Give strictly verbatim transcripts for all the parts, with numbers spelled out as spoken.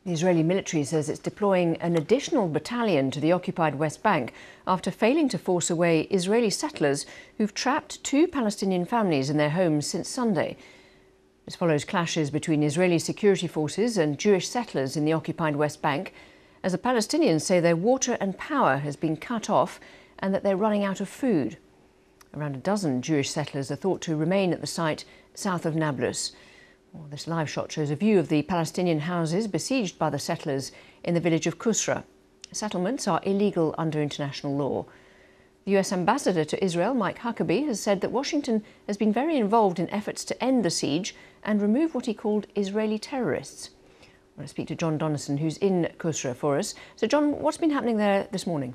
The Israeli military says it's deploying an additional battalion to the occupied West Bank after failing to force away Israeli settlers who've trapped two Palestinian families in their homes since Sunday. This follows clashes between Israeli security forces and Jewish settlers in the occupied West Bank, as the Palestinians say their water and power has been cut off and that they're running out of food. Around a dozen Jewish settlers are thought to remain at the site south of Nablus. Well, this live shot shows a view of the Palestinian houses besieged by the settlers in the village of Kusra. Settlements are illegal under international law. The U S ambassador to Israel, Mike Huckabee, has said that Washington has been very involved in efforts to end the siege and remove what he called Israeli terrorists. I want to speak to John Donnison, who's in Kusra, for us. So, John, what's been happening there this morning?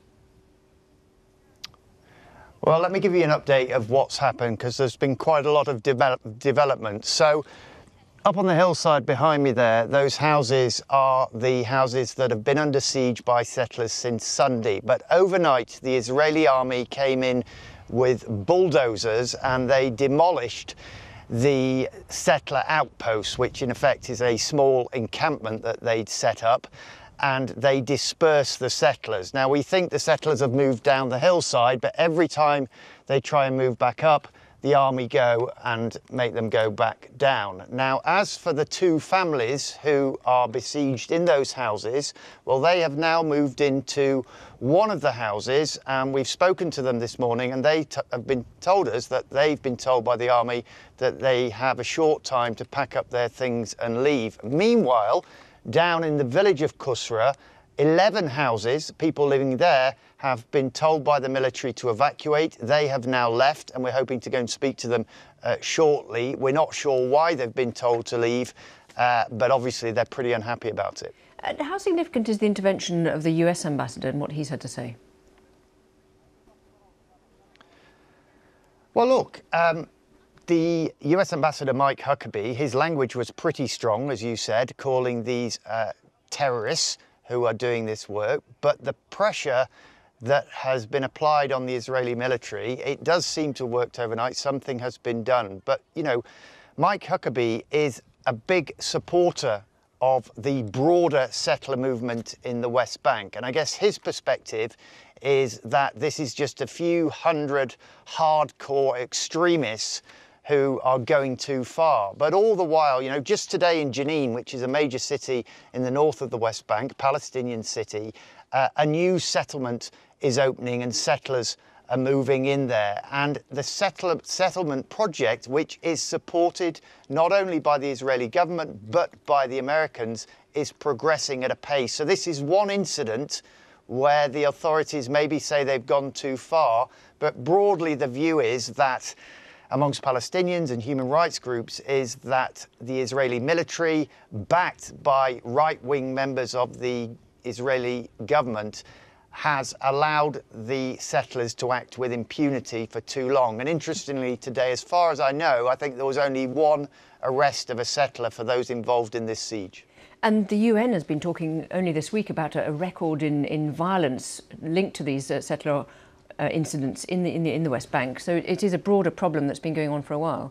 Well, let me give you an update of what's happened, because there's been quite a lot of develop development. So, up on the hillside behind me there, those houses are the houses that have been under siege by settlers since Sunday. But overnight, the Israeli army came in with bulldozers and they demolished the settler outpost, which in effect is a small encampment that they'd set up, and they dispersed the settlers. Now, we think the settlers have moved down the hillside, but every time they try and move back up, the army go and make them go back down. Now, as for the two families who are besieged in those houses, well, they have now moved into one of the houses, and we've spoken to them this morning, and they t have been told us that they've been told by the army that they have a short time to pack up their things and leave. Meanwhile, down in the village of Kusra, eleven houses, people living there, have been told by the military to evacuate. They have now left, and we're hoping to go and speak to them uh, shortly. We're not sure why they've been told to leave, uh, but obviously they're pretty unhappy about it. Uh, how significant is the intervention of the U S ambassador and what he's had to say? Well, look, um, the U S ambassador, Mike Huckabee, his language was pretty strong, as you said, calling these uh, terrorists who are doing this work, but the pressure that has been applied on the Israeli military, it does seem to have worked overnight. Something has been done. But, you know, Mike Huckabee is a big supporter of the broader settler movement in the West Bank. And I guess his perspective is that this is just a few hundred hardcore extremists who are going too far. But all the while, you know, just today in Jenin, which is a major city in the north of the West Bank, Palestinian city, uh, a new settlement is opening and settlers are moving in there. And the settle settlement project, which is supported not only by the Israeli government, but by the Americans, is progressing at a pace. So this is one incident where the authorities maybe say they've gone too far, but broadly the view is that amongst Palestinians and human rights groups is that the Israeli military, backed by right-wing members of the Israeli government, has allowed the settlers to act with impunity for too long. And interestingly today, as far as I know, I think there was only one arrest of a settler for those involved in this siege. And the U N has been talking only this week about a record in, in violence linked to these uh, settler Uh, incidents in the, in the in the West Bank. So it is a broader problem that's been going on for a while.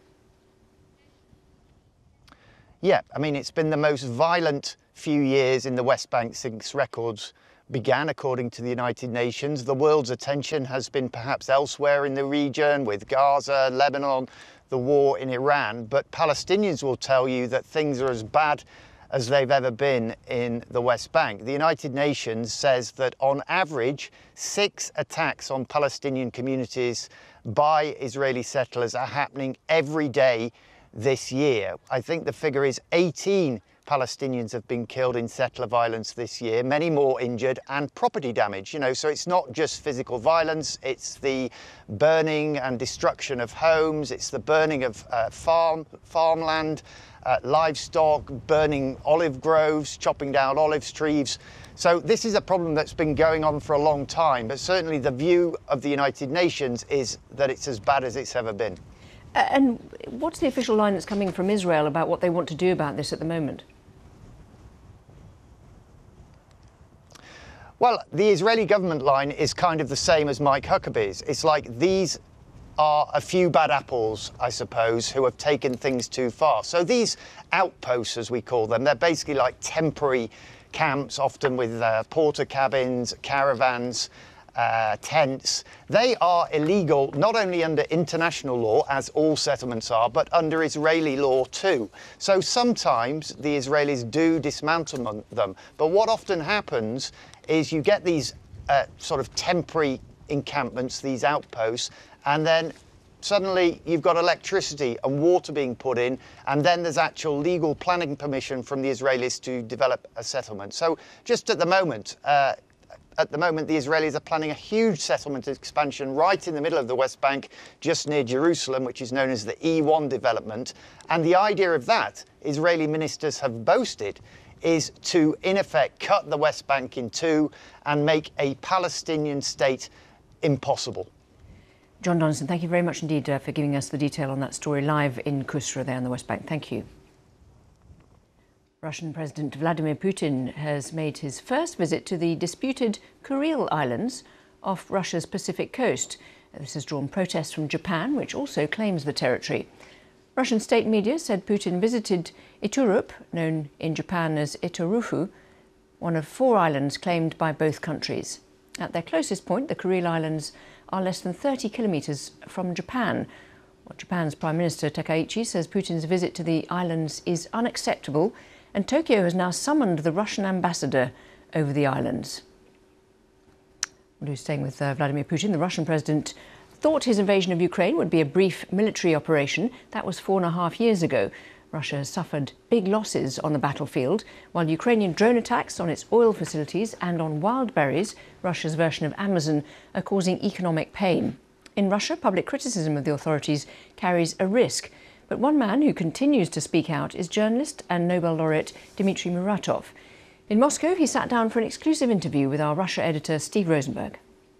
Yeah, I mean, it's been the most violent few years in the West Bank since records began, according to the United Nations. The world's attention has been perhaps elsewhere in the region, with Gaza, Lebanon, the war in Iran. But Palestinians will tell you that things are as bad as they've ever been in the West Bank. The United Nations says that on average, six attacks on Palestinian communities by Israeli settlers are happening every day this year. I think the figure is eighteen Palestinians have been killed in settler violence this year, many more injured, and property damage. You know, so it's not just physical violence, it's the burning and destruction of homes, it's the burning of uh, farm, farmland, uh, livestock, burning olive groves, chopping down olive trees. So this is a problem that's been going on for a long time, but certainly the view of the United Nations is that it's as bad as it's ever been. And what's the official line that's coming from Israel about what they want to do about this at the moment? Well, the Israeli government line is kind of the same as Mike Huckabee's. It's like these are a few bad apples, I suppose, who have taken things too far. So these outposts, as we call them, they're basically like temporary camps, often with uh, porter cabins, caravans, uh, tents. They are illegal not only under international law, as all settlements are, but under Israeli law too. So sometimes the Israelis do dismantle them. But what often happens is you get these uh, sort of temporary encampments, these outposts, and then suddenly you've got electricity and water being put in, and then there's actual legal planning permission from the Israelis to develop a settlement. So just at the moment, uh, at the moment the Israelis are planning a huge settlement expansion right in the middle of the West Bank, just near Jerusalem, which is known as the E one development. And the idea of that, Israeli ministers have boasted, is to, in effect, cut the West Bank in two and make a Palestinian state impossible. John Donaldson, thank you very much indeed uh, for giving us the detail on that story live in Kusra there on the West Bank. Thank you. Russian President Vladimir Putin has made his first visit to the disputed Kuril Islands off Russia's Pacific coast. This has drawn protests from Japan, which also claims the territory. Russian state media said Putin visited Iturup, known in Japan as Iturufu, one of four islands claimed by both countries. At their closest point, the Kuril Islands are less than thirty kilometres from Japan. Well, Japan's Prime Minister Takaichi says Putin's visit to the islands is unacceptable, and Tokyo has now summoned the Russian ambassador over the islands. We're staying with uh, Vladimir Putin. The Russian president thought his invasion of Ukraine would be a brief military operation. That was four and a half years ago. Russia has suffered big losses on the battlefield, while Ukrainian drone attacks on its oil facilities and on wild berries, Russia's version of Amazon, are causing economic pain. In Russia, public criticism of the authorities carries a risk. But one man who continues to speak out is journalist and Nobel laureate Dmitry Muratov. In Moscow, he sat down for an exclusive interview with our Russia editor Steve Rosenberg.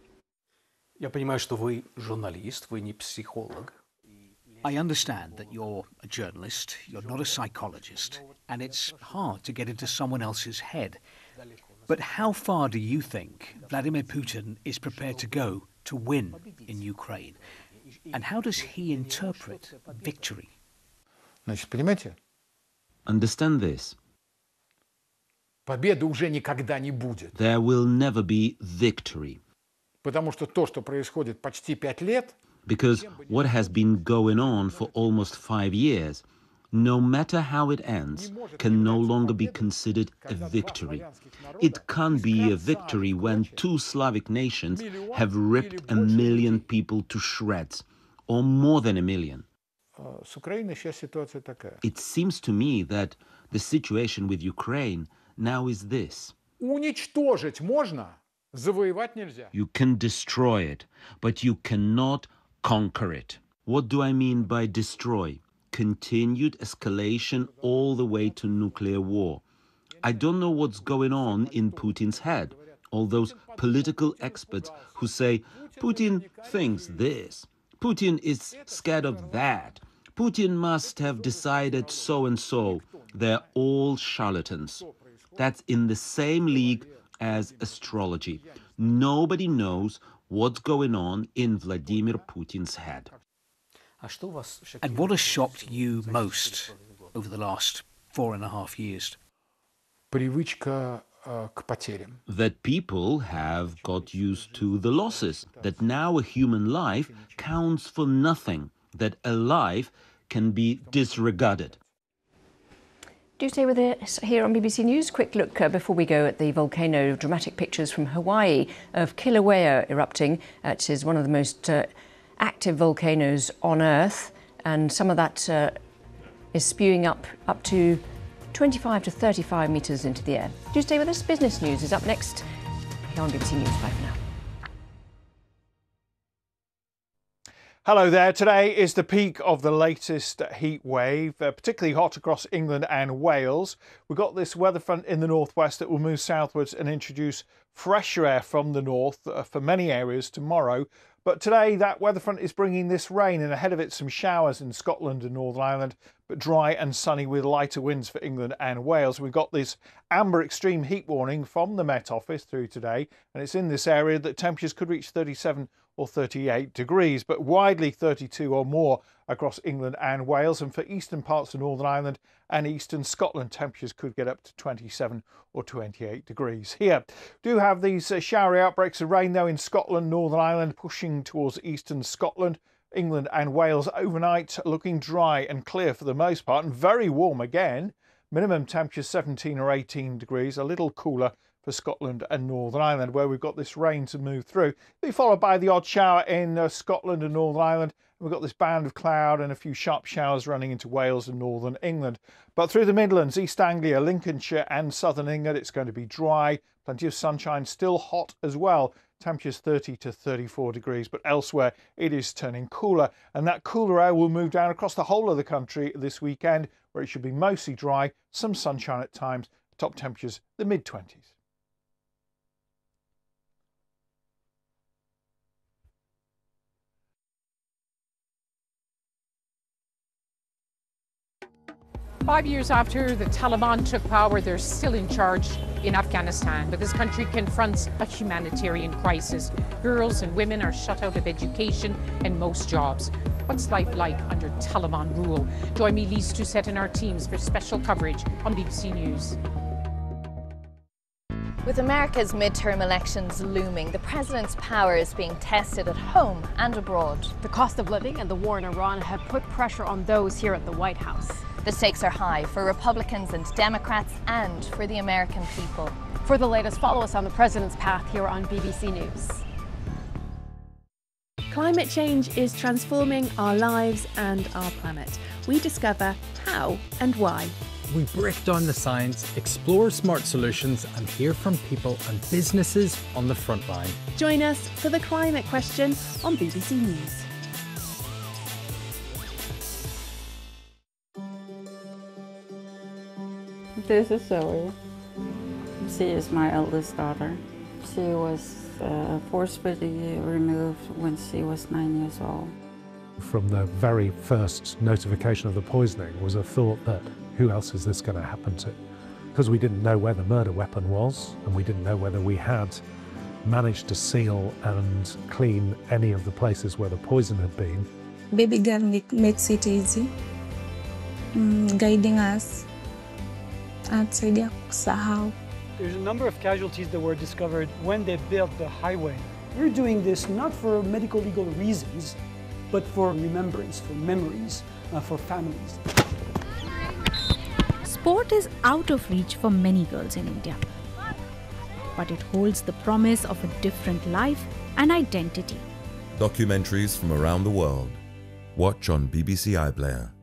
Я понимаю, что вы журналист, вы не психолог. I understand that you're a journalist, you're not a psychologist, and it's hard to get into someone else's head. But how far do you think Vladimir Putin is prepared to go to win in Ukraine? And how does he interpret victory? Значит, понимаете? Understand this. Победы уже никогда не будет. There will never be victory. Потому что то, что происходит почти пять лет, Because what has been going on for almost five years, no matter how it ends, can no longer be considered a victory. It can't be a victory when two Slavic nations have ripped a million people to shreds, or more than a million. с Украиной сейчас ситуация такая. It seems to me that the situation with Ukraine now is this. Уничтожить можно, завоевать нельзя. You can destroy it, but you cannot conquer it. What do I mean by destroy? Continued escalation all the way to nuclear war. I don't know what's going on in Putin's head. All those political experts who say Putin thinks this, Putin is scared of that, Putin must have decided so and so. They're all charlatans. That's in the same league as astrology. Nobody knows what's going on in Vladimir Putin's head. And what has shocked you most over the last four and a half years? Привычка э, к потерям. That people have got used to the losses, that now a human life counts for nothing, that a life can be disregarded. Do stay with us here on B B C News. Quick look uh, before we go at the volcano. Dramatic pictures from Hawaii of Kilauea erupting. It is one of the most uh, active volcanoes on Earth, and some of that uh, is spewing up up to twenty-five to thirty-five metres into the air. Do stay with us. Business News is up next here on B B C News. Bye for now. Hello there. Today is the peak of the latest heat wave, uh, particularly hot across England and Wales. We've got this weather front in the northwest that will move southwards and introduce fresher air from the north uh, for many areas tomorrow. But today that weather front is bringing this rain, and ahead of it some showers in Scotland and Northern Ireland, but dry and sunny with lighter winds for England and Wales. We've got this amber extreme heat warning from the Met Office through today, and it's in this area that temperatures could reach thirty-seven or thirty-eight degrees, but widely thirty-two or more across England and Wales. And for eastern parts of Northern Ireland and eastern Scotland, temperatures could get up to twenty-seven or twenty-eight degrees. Here, do have these uh, showery outbreaks of rain though in Scotland, Northern Ireland, pushing towards eastern Scotland, England and Wales overnight, looking dry and clear for the most part, and very warm again. Minimum temperature seventeen or eighteen degrees, a little cooler for Scotland and Northern Ireland, where we've got this rain to move through. It'll be followed by the odd shower in uh, Scotland and Northern Ireland. We've got this band of cloud and a few sharp showers running into Wales and Northern England. But through the Midlands, East Anglia, Lincolnshire and Southern England, it's going to be dry, plenty of sunshine, still hot as well. Temperatures thirty to thirty-four degrees, but elsewhere it is turning cooler. And that cooler air will move down across the whole of the country this weekend, where it should be mostly dry, some sunshine at times, top temperatures the mid twenties. Five years after the Taliban took power, they're still in charge in Afghanistan, but this country confronts a humanitarian crisis. Girls and women are shut out of education and most jobs. What's life like under Taliban rule? Join me, Lise Doucette, and our teams for special coverage on B B C News. With America's midterm elections looming, the president's power is being tested at home and abroad. The cost of living and the war in Iran have put pressure on those here at the White House. The stakes are high for Republicans and Democrats and for the American people. For the latest, follow us on the president's path here on B B C News. Climate change is transforming our lives and our planet. We discover how and why. We break down the science, explore smart solutions and hear from people and businesses on the front line. Join us for The Climate Question on B B C News. This is Zoe. She is my eldest daughter. She was uh, forcibly removed when she was nine years old. From the very first notification of the poisoning was a thought that who else is this going to happen to? Because we didn't know where the murder weapon was, and we didn't know whether we had managed to seal and clean any of the places where the poison had been. Baby girl make, makes it easy, mm, guiding us. There's a number of casualties that were discovered when they built the highway. We're doing this not for medical legal reasons, but for remembrance, for memories, uh, for families. Sport is out of reach for many girls in India, but it holds the promise of a different life and identity. Documentaries from around the world. Watch on B B C iPlayer.